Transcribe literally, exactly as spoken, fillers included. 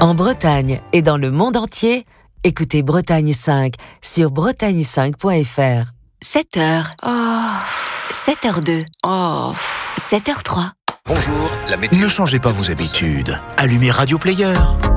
En Bretagne et dans le monde entier, écoutez Bretagne cinq sur bretagne cinq point f r. sept heures. Oh. sept heures deux. Oh. sept heures trois. Bonjour, la météo. Ne changez pas vos habitudes. Allumez Radio Player.